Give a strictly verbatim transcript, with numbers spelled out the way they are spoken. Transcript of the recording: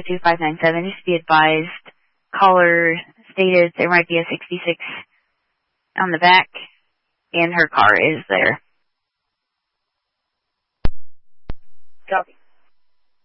two five nine seven. Just be advised, caller stated there might be a sixty-six on the back, and her car is there.